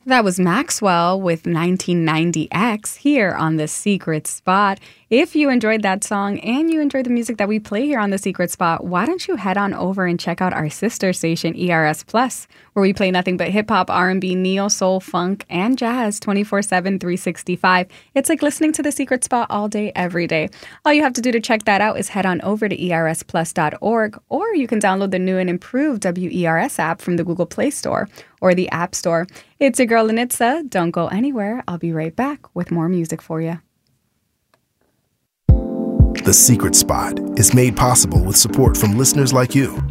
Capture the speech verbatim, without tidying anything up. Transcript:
That was Maxwell with nineteen ninety X here on The Secret Spot. If you enjoyed that song and you enjoy the music that we play here on The Secret Spot, why don't you head on over and check out our sister station, E R S Plus, where we play nothing but hip-hop, R and B, neo, soul, funk, and jazz twenty-four seven, three sixty-five. It's like listening to The Secret Spot all day, every day. All you have to do to check that out is head on over to E R S plus dot org, or you can download the new and improved W E R S app from the Google Play Store or the App Store. It's your girl, Lenitza. Don't go anywhere. I'll be right back with more music for you. The Secret Spot is made possible with support from listeners like you.